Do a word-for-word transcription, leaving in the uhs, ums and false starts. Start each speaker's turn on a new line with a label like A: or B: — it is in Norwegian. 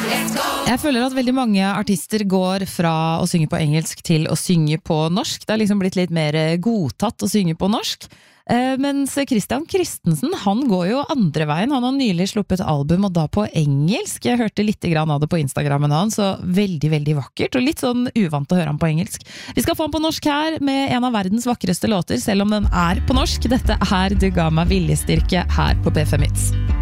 A: Jeg føler at veldig mange artister går fra å synge på engelsk til å synge på norsk. Det har liksom blitt litt mer godtatt å synge på norsk. Eh, mens Christian Christensen, han går jo andre veien. Han har nylig sluppet album, og da på engelsk. Jeg hørte litt grann av det på Instagrammen hans, så veldig, veldig vakkert, og litt sånn uvant å høre han på engelsk. Vi skal få han på norsk her, med en av verdens vakreste låter, selv om den er på norsk. Dette er Du ga meg viljestyrke her på B fem Hits.